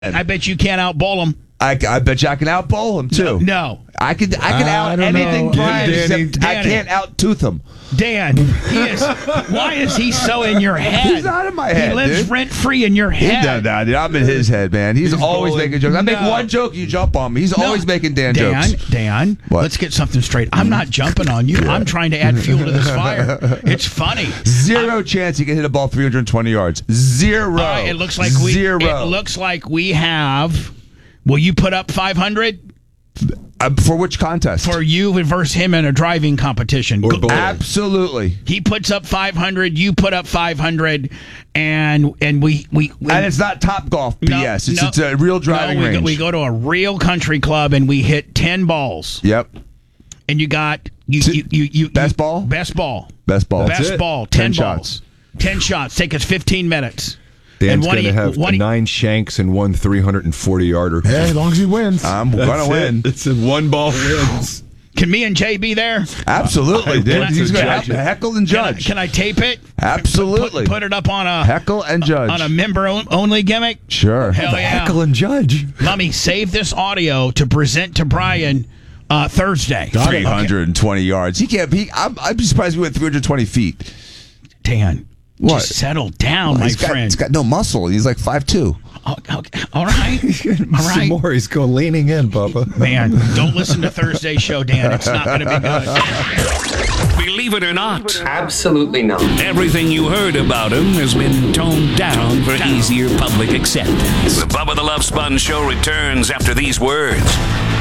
I bet you can't outbowl him. I bet you I can outbowl him too. No. I can out anything Brian, except I can't out-tooth him. Dan, why is he so in your head? He's not in my head. He lives rent-free in your head. No, dude, I'm in his head, man. He's always making jokes. I make one joke, you jump on me. He's always making jokes. Dan, what? Let's get something straight. I'm not jumping on you. I'm trying to add fuel to this fire. It's funny. Zero chance he can hit a ball 320 yards. Zero. It looks like we have. Will you put up 500? For which contest? For you versus him in a driving competition. Absolutely. He puts up 500. You put up 500, and we and it's not Top Golf BS. It's a real driving range. We go to a real country club and we hit 10 balls. Yep. And you got you best ball. Best ball. 10 shots. 10 shots. Take us 15 minutes. Dan's going to have 9 shanks and 1 340-yarder. Yeah, as long as he wins. I'm going to win. It's a one-ball wins. Can me and Jay be there? Absolutely, dude. He's going to heckle and judge. Can I tape it? Absolutely. Put it up on a heckle and judge on a member-only gimmick? Sure. Hell yeah. Heckle and judge. Let me save this audio to present to Brian Thursday. 320 yards. He can't be. I'd be surprised if we went 320 feet. Dan. What? Just settle down, my friend. He's got no muscle. He's like 5'2". Okay. All right. All right. More. He's going leaning in, Bubba. Man, don't listen to Thursday's show, Dan. It's not going to be good. Believe it or not. Absolutely not. Everything you heard about him has been toned down for easier public acceptance. The Bubba the Love Sponge Show returns after these words.